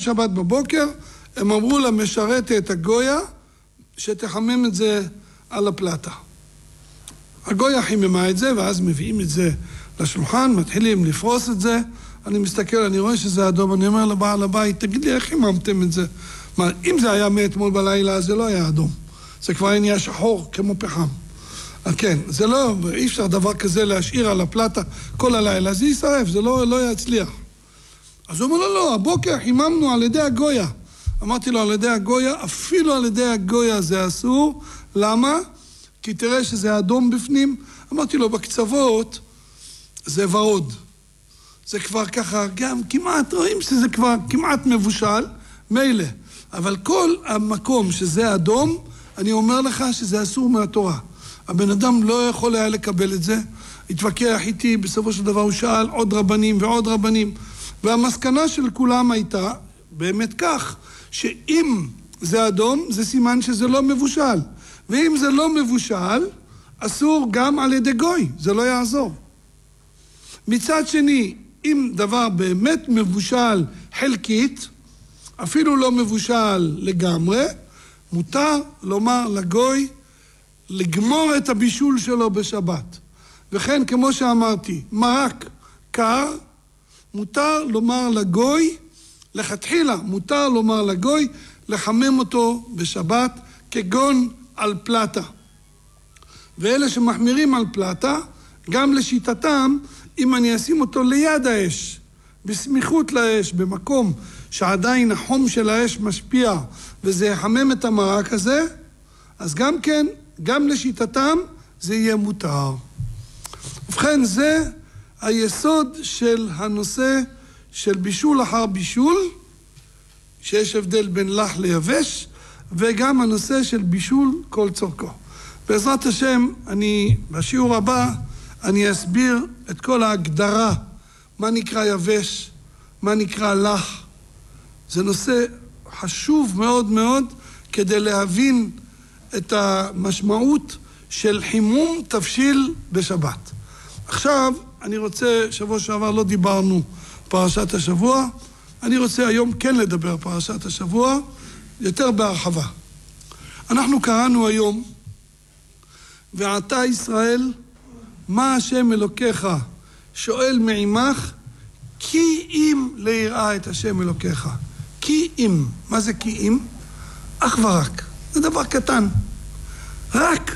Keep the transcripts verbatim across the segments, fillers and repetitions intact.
שבת בבוקר, הם אמרו למשרתת הגויה, שתחמם את זה על הפלטה. הגויה חיממה את זה, ואז מביאים את זה לשולחן, מתחילים לפרוס את זה, אני מסתכל, אני רואה שזה אדום, אני אומר לבעל הבית, תגיד לי, איך חיממתם את זה? מה, אם זה היה מאתמול בלילה, זה לא היה אדום. זה כבר נהיה שחור כמו פחם. כן, זה לא, אי אפשר דבר כזה להשאיר על הפלטה כל הלילה, זה יישרף, זה לא, לא יצליח. אז הוא אומר לו, לא, הבוקר חיממנו על ידי הגויה. אמרתי לו, על ידי הגויה, אפילו על ידי הגויה זה אסור. למה? כי תראה שזה אדום בפנים. אמרתי לו, בקצוות זה ורוד. זה כבר ככה, גם כמעט, רואים שזה כבר כמעט מבושל, מילא. אבל כל המקום שזה אדום, אני אומר לך שזה אסור מהתורה. הבן אדם לא יכול היה לקבל את זה. התווכח איתי, בסופו של דבר הוא שאל עוד רבנים ועוד רבנים. והמסקנה של כולם הייתה, באמת כך, שאם זה אדום, זה סימן שזה לא מבושל. ואם זה לא מבושל, אסור גם על ידי גוי, זה לא יעזור. מצד שני, אם דבר באמת מבושל חלקית, אפילו לא מבושל לגמרי, מותר לומר לגוי, לגמור את הבישול שלו בשבת. וכן, כמו שאמרתי, מרק קר, מותר לומר לגוי, לכתחילה, מותר לומר לגוי, לחמם אותו בשבת, כגון על פלטה. ואלה שמחמירים על פלטה, גם לשיטתם, אם אני אשים אותו ליד האש, בסמיכות לאש, במקום שעדיין החום של האש משפיע, וזה יחמם את המרק הזה, אז גם כן, גם לשיטתם, זה יהיה מותר. ובכן, זה היסוד של הנושא של בישול אחר בישול, שיש הבדל בין לח ליבש, וגם הנושא של בישול כל צורכו. בעזרת השם, אני, בשיעור הבא, אני אסביר את כל ההגדרה, מה נקרא יבש, מה נקרא לח. זה נושא חשוב מאוד מאוד, כדי להבין את המשמעות של חימום תבשיל בשבת. עכשיו, אני רוצה, שבוע שעבר לא דיברנו פרשת השבוע, אני רוצה היום כן לדבר פרשת השבוע, יותר בהרחבה. אנחנו קראנו היום, ועתה ישראל, מה השם אלוקיך שואל מעמך, כי אם ליראה את השם אלוקיך. כי אם. מה זה כי אם? אך ורק. זה דבר קטן. רק.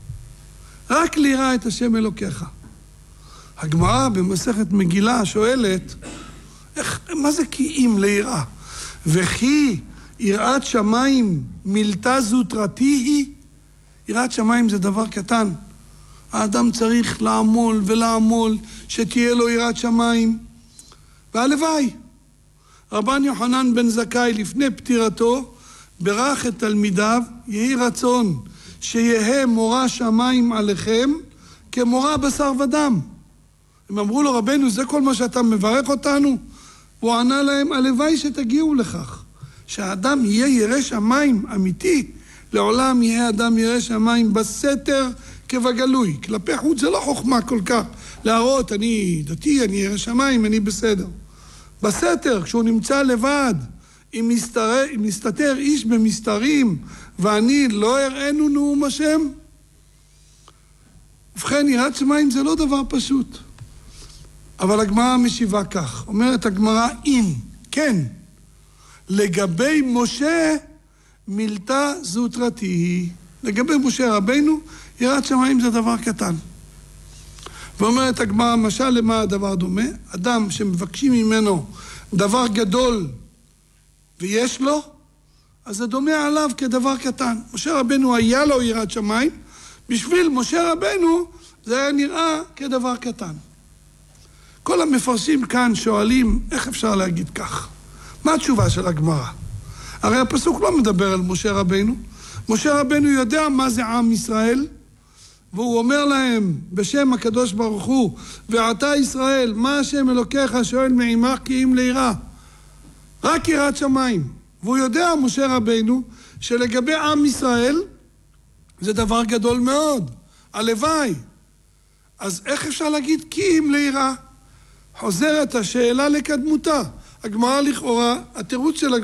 רק ליראה את השם אלוקיך. הגמרא במסכת מגילה שואלת, איך, מה זה כי אם ליראה? וכי יראת שמיים מילתה זוטרתי היא? יראת שמיים זה דבר קטן. האדם צריך לעמול ולעמול שתהיה לו יראת שמיים. והלוואי. רבן יוחנן בן זכאי לפני פטירתו ברך את תלמידיו, יהי רצון שיהא מורא שמיים עליכם כמורא בשר ודם. הם אמרו לו, רבנו, זה כל מה שאתה מברך אותנו? הוא ענה להם, הלוואי שתגיעו לכך, שהאדם יהיה ירא שמיים אמיתי, לעולם יהיה אדם ירא שמיים בסתר כבגלוי. כלפי חוץ זה לא חוכמה כל כך להראות, אני דתי, אני ירא שמיים, אני בסדר. בסתר, כשהוא נמצא לבד, אם מסתר, אם מסתתר איש במסתרים, ואני לא אראנו נאום השם, ובכן, יראת שמיים זה לא דבר פשוט. אבל הגמרא משיבה כך, אומרת הגמרא, אם, כן, לגבי משה מילתה זוטרתי. לגבי משה רבינו, יראת שמיים זה דבר קטן. ואומרת הגמרא, משל למה הדבר דומה? אדם שמבקשים ממנו דבר גדול ויש לו, אז זה דומה עליו כדבר קטן. משה רבינו היה לו יראת שמיים, בשביל משה רבינו זה היה נראה כדבר קטן. כל המפרשים כאן שואלים, איך אפשר להגיד כך? מה התשובה של הגמרא? הרי הפסוק לא מדבר על משה רבינו. משה רבינו יודע מה זה עם ישראל, והוא אומר להם בשם הקדוש ברוך הוא, ועתה ישראל, מה השם אלוקיך שואל מעמך כי אם ליראה? רק יראת שמיים. והוא יודע, משה רבינו, שלגבי עם ישראל, זה דבר גדול מאוד. הלוואי. אז איך אפשר להגיד כי אם ליראה? חוזרת השאלה לקדמותה. הגמרא לכאורה, התירוץ של הגמרא,